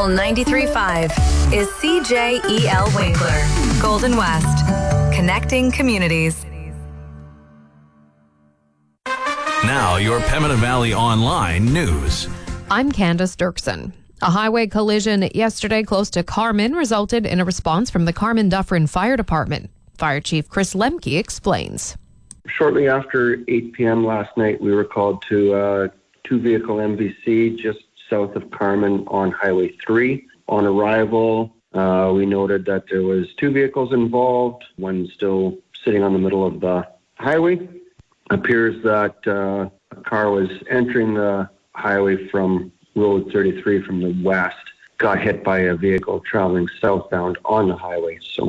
Fuel 93.5 is CJEL Winkler, Golden West, connecting communities. Now, your Pembina Valley Online news. I'm Candace Dirksen. A highway collision yesterday close to Carman resulted in a response from the Carman-Dufferin Fire Department. Fire Chief Chris Lemke explains. Shortly after 8 p.m. last night, we were called to a two-vehicle MVC just south of Carman on Highway 3. On arrival, we noted that there was two vehicles involved, one still sitting on the middle of the highway. Appears that a car was entering the highway from Road 33 from the west, got hit by a vehicle traveling southbound on the highway. So